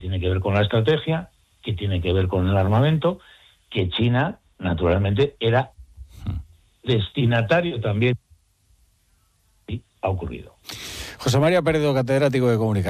tiene que ver con la estrategia, que tiene que ver con el armamento, que China, naturalmente, era destinatario también. Y ha ocurrido. José María Peredo, catedrático de comunicación.